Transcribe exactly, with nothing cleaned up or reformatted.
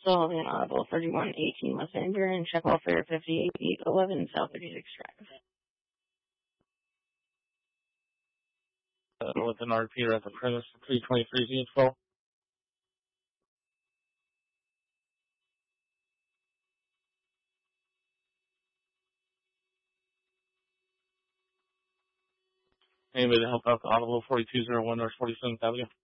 So, you know, Audible thirty-one eighteen West Van Buren, check welfare fifty-eight eleven South thirty-six Drive. Uh, with an R P at the premise for three twenty-three Z twelve. Anybody to help out the Audible forty-two oh one North forty-seventh Avenue?